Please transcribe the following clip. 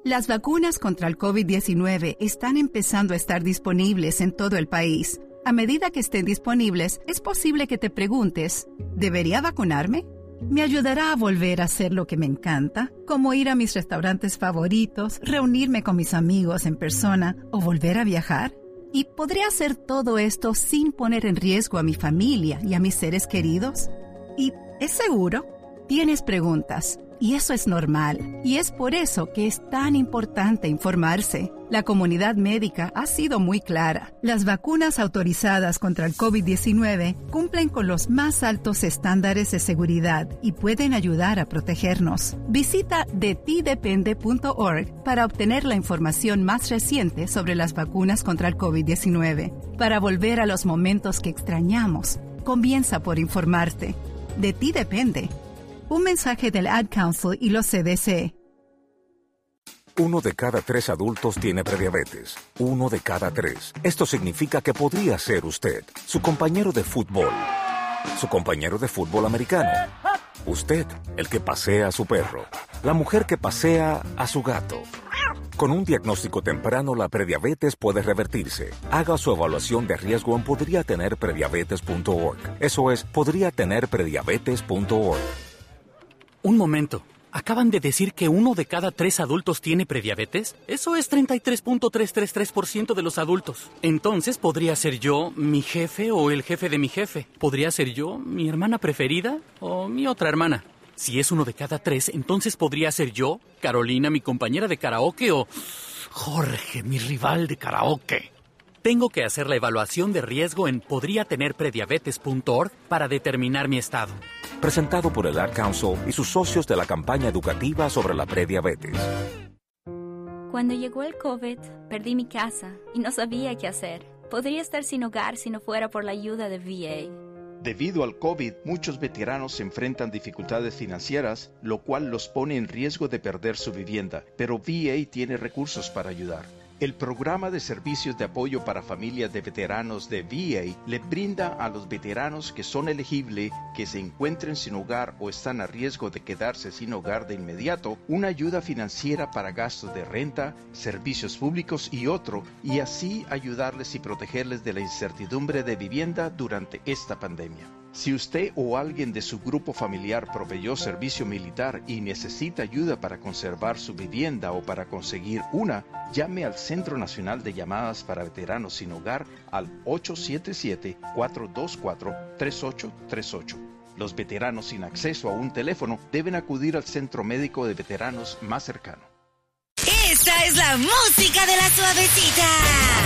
Las vacunas contra el COVID-19 están empezando a estar disponibles en todo el país. A medida que estén disponibles, es posible que te preguntes, ¿debería vacunarme? ¿Me ayudará a volver a hacer lo que me encanta, como ir a mis restaurantes favoritos, reunirme con mis amigos en persona o volver a viajar? ¿Y podría hacer todo esto sin poner en riesgo a mi familia y a mis seres queridos? ¿Y es seguro? Tienes preguntas, y eso es normal, y es por eso que es tan importante informarse. La comunidad médica ha sido muy clara. Las vacunas autorizadas contra el COVID-19 cumplen con los más altos estándares de seguridad y pueden ayudar a protegernos. Visita detidepende.org para obtener la información más reciente sobre las vacunas contra el COVID-19. Para volver a los momentos que extrañamos, comienza por informarte. De ti depende. Un mensaje del Ad Council y los CDC. 1 de cada 3 adultos tiene prediabetes. 1 de cada 3. Esto significa que podría ser usted, su compañero de fútbol, su compañero de fútbol americano, usted, el que pasea a su perro, la mujer que pasea a su gato. Con un diagnóstico temprano, la prediabetes puede revertirse. Haga su evaluación de riesgo en podriatenerprediabetes.org. Eso es, podriatenerprediabetes.org. Un momento. ¿Acaban de decir que 1 de cada 3 adultos tiene prediabetes? Eso es 33.333% de los adultos. Entonces, ¿podría ser yo, mi jefe o el jefe de mi jefe? ¿Podría ser yo, mi hermana preferida o mi otra hermana? Si es 1 de cada 3, entonces podría ser yo, Carolina, mi compañera de karaoke, o Jorge, mi rival de karaoke. Tengo que hacer la evaluación de riesgo en podriatenerprediabetes.org para determinar mi estado. Presentado por el Ad Council y sus socios de la campaña educativa sobre la prediabetes. Cuando llegó el COVID, perdí mi casa y no sabía qué hacer. Podría estar sin hogar si no fuera por la ayuda de VA. Debido al COVID, muchos veteranos se enfrentan dificultades financieras, lo cual los pone en riesgo de perder su vivienda, pero VA tiene recursos para ayudar. El programa de servicios de apoyo para familias de veteranos de VA le brinda a los veteranos que son elegibles, que se encuentren sin hogar o están a riesgo de quedarse sin hogar de inmediato, una ayuda financiera para gastos de renta, servicios públicos y otro, y así ayudarles y protegerles de la incertidumbre de vivienda durante esta pandemia. Si usted o alguien de su grupo familiar proveyó servicio militar y necesita ayuda para conservar su vivienda o para conseguir una, llame al Centro Nacional de Llamadas para Veteranos Sin Hogar al 877-424-3838. Los veteranos sin acceso a un teléfono deben acudir al centro médico de veteranos más cercano. Esta es la música de la suavecita.